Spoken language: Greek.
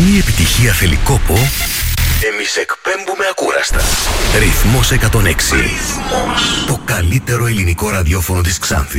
Αν η επιτυχία θέλει κόπο, εμείς εκπέμπουμε ακούραστα. Ρυθμός 106. Ρυθμός. Το καλύτερο ελληνικό ραδιόφωνο της Ξάνθης.